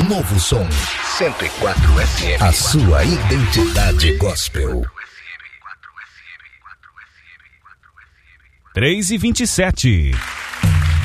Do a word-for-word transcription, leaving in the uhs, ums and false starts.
Novo som cento e quatro F M. A sua identidade gospel. três e vinte e sete.